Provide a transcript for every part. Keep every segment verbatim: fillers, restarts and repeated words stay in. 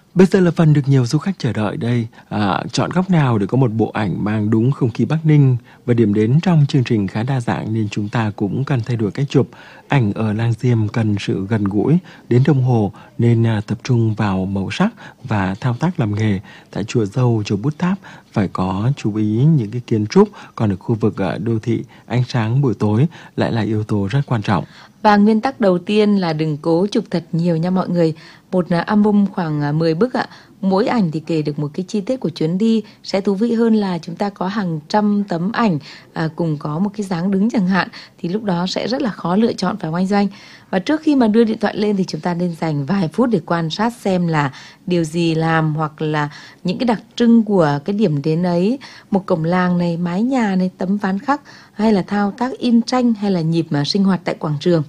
Bây giờ là phần được nhiều du khách chờ đợi đây. À, chọn góc nào để có một bộ ảnh mang đúng không khí Bắc Ninh. Và điểm đến trong chương trình khá đa dạng nên chúng ta cũng cần thay đổi cách chụp. Ảnh ở Làng Diềm cần sự gần gũi, đến đồng hồ nên à, tập trung vào màu sắc và thao tác làm nghề. Tại chùa Dâu, chùa Bút Tháp phải có chú ý những cái kiến trúc. Còn ở khu vực à, đô thị, ánh sáng buổi tối lại là yếu tố rất quan trọng. Và nguyên tắc đầu tiên là đừng cố chụp thật nhiều nha mọi người. Một album khoảng mười bức ạ. Mỗi ảnh thì kể được một cái chi tiết của chuyến đi. Sẽ thú vị hơn là chúng ta có hàng trăm tấm ảnh à, cùng có một cái dáng đứng chẳng hạn. Thì lúc đó sẽ rất là khó lựa chọn phải oanh doanh. Và trước khi mà đưa điện thoại lên thì chúng ta nên dành vài phút để quan sát xem là điều gì làm hoặc là những cái đặc trưng của cái điểm đến ấy. Một cổng làng này, mái nhà này, tấm ván khắc hay là thao tác in tranh hay là nhịp mà sinh hoạt tại quảng trường.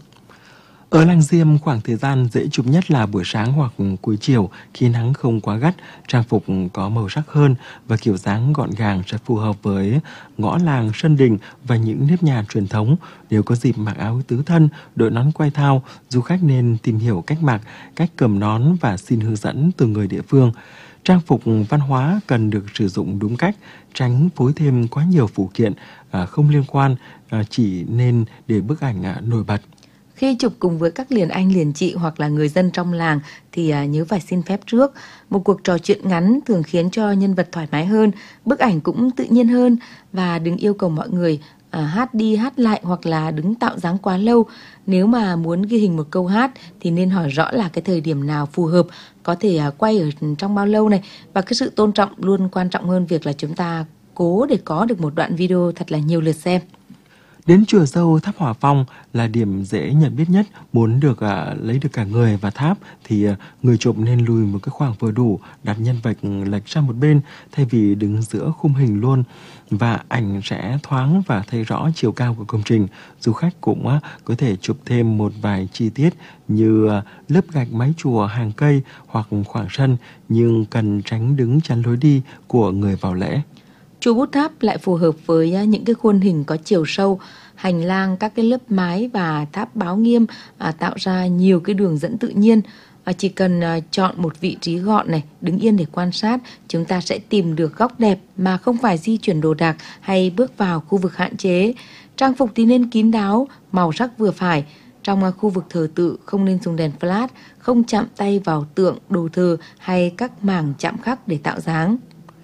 Ở Làng Diềm, khoảng thời gian dễ chụp nhất là buổi sáng hoặc cuối chiều khi nắng không quá gắt, trang phục có màu sắc hơn và kiểu dáng gọn gàng sẽ phù hợp với ngõ làng, sân đình và những nếp nhà truyền thống. Nếu có dịp mặc áo tứ thân, đội nón quai thao, du khách nên tìm hiểu cách mặc, cách cầm nón và xin hướng dẫn từ người địa phương. Trang phục văn hóa cần được sử dụng đúng cách, tránh phối thêm quá nhiều phụ kiện không liên quan, chỉ nên để bức ảnh nổi bật. Khi chụp cùng với các liền anh liền chị hoặc là người dân trong làng thì nhớ phải xin phép trước. Một cuộc trò chuyện ngắn thường khiến cho nhân vật thoải mái hơn, bức ảnh cũng tự nhiên hơn và đừng yêu cầu mọi người à, hát đi hát lại hoặc là đứng tạo dáng quá lâu. Nếu mà muốn ghi hình một câu hát thì nên hỏi rõ là cái thời điểm nào phù hợp, có thể à, quay ở trong bao lâu này, và cái sự tôn trọng luôn quan trọng hơn việc là chúng ta cố để có được một đoạn video thật là nhiều lượt xem. Đến chùa Dâu, tháp Hỏa Phong là điểm dễ nhận biết nhất. Muốn được à, lấy được cả người và tháp thì à, người chụp nên lùi một cái khoảng vừa đủ, đặt nhân vật lệch sang một bên thay vì đứng giữa khung hình luôn, và ảnh sẽ thoáng và thấy rõ chiều cao của công trình. Du khách cũng à, có thể chụp thêm một vài chi tiết như à, lớp gạch mái chùa, hàng cây hoặc khoảng sân, nhưng cần tránh đứng chắn lối đi của người vào lễ. Chùa Bút Tháp lại phù hợp với những cái khuôn hình có chiều sâu, hành lang, các cái lớp mái và tháp báo nghiêm à, tạo ra nhiều cái đường dẫn tự nhiên. À, chỉ cần à, chọn một vị trí gọn này, đứng yên để quan sát, chúng ta sẽ tìm được góc đẹp mà không phải di chuyển đồ đạc hay bước vào khu vực hạn chế. Trang phục thì nên kín đáo, màu sắc vừa phải. Trong à, khu vực thờ tự không nên dùng đèn flash, không chạm tay vào tượng, đồ thờ hay các mảng chạm khắc để tạo dáng.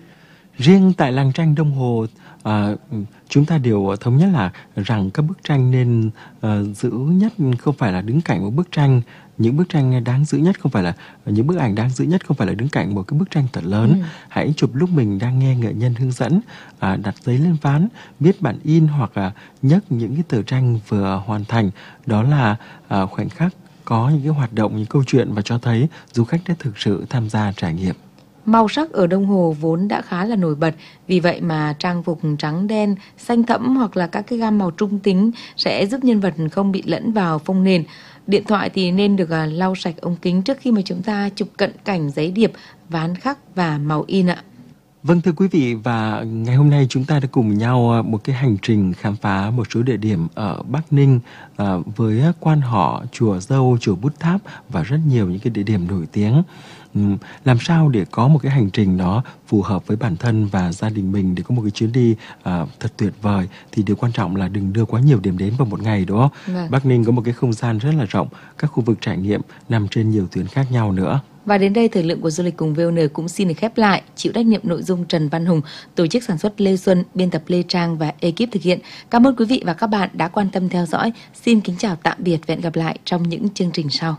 Riêng tại làng tranh Đông Hồ, à, chúng ta đều thống nhất là rằng các bức tranh nên à, giữ nhất không phải là đứng cạnh một bức tranh. Những bức tranh đáng giữ nhất không phải là những bức ảnh đáng giữ nhất không phải là đứng cạnh một cái bức tranh thật lớn. Ừ. Hãy chụp lúc mình đang nghe nghệ nhân hướng dẫn, à, đặt giấy lên ván, viết bản in hoặc là nhấc những cái tờ tranh vừa hoàn thành. Đó là à, khoảnh khắc có những cái hoạt động, những câu chuyện và cho thấy du khách đã thực sự tham gia trải nghiệm. Màu sắc ở Đông Hồ vốn đã khá là nổi bật, vì vậy mà trang phục trắng đen, xanh thẫm hoặc là các cái gam màu trung tính sẽ giúp nhân vật không bị lẫn vào phông nền. Điện thoại thì nên được lau sạch ống kính trước khi mà chúng ta chụp cận cảnh giấy điệp, ván khắc và màu in ạ. Vâng, thưa quý vị, và ngày hôm nay chúng ta đã cùng nhau một cái hành trình khám phá một số địa điểm ở Bắc Ninh à, với quan họ, chùa Dâu, chùa Bút Tháp và rất nhiều những cái địa điểm nổi tiếng. Uhm, làm sao để có một cái hành trình nó phù hợp với bản thân và gia đình mình để có một cái chuyến đi à, thật tuyệt vời, thì điều quan trọng là đừng đưa quá nhiều điểm đến vào một ngày, đúng không? Vâng. Bắc Ninh có một cái không gian rất là rộng, các khu vực trải nghiệm nằm trên nhiều tuyến khác nhau nữa. Và đến đây thời lượng của Du lịch cùng vê o en cũng xin được khép lại. Chịu trách nhiệm nội dung Trần Văn Hùng, tổ chức sản xuất Lê Xuân, biên tập Lê Trang và ekip thực hiện. Cảm ơn quý vị và các bạn đã quan tâm theo dõi. Xin kính chào tạm biệt và hẹn gặp lại trong những chương trình sau.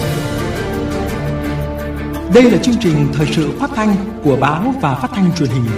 Đây là chương trình thời sự phát thanh của báo và phát thanh truyền hình